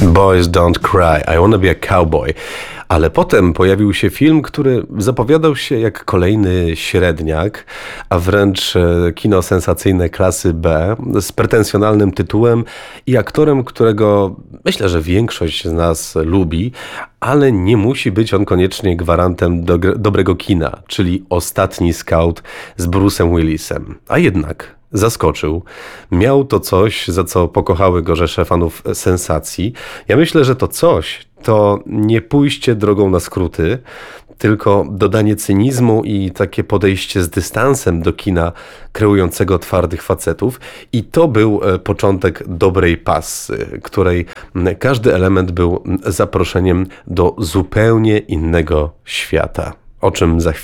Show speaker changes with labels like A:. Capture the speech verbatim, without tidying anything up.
A: Boys Don't Cry, I Wanna Be a Cowboy. Ale potem pojawił się film, który zapowiadał się jak kolejny średniak, a wręcz kino sensacyjne klasy B z pretensjonalnym tytułem i aktorem, którego myślę, że większość z nas lubi, ale nie musi być on koniecznie gwarantem do, dobrego kina, czyli Ostatni Scout z Bruce'em Willisem. A jednak zaskoczył. Miał to coś, za co pokochały go rzesze fanów sensacji. Ja myślę, że to coś to nie pójście drogą na skróty, tylko dodanie cynizmu i takie podejście z dystansem do kina kreującego twardych facetów. I to był początek dobrej passy, której każdy element był zaproszeniem do zupełnie innego świata. O czym za chwilę.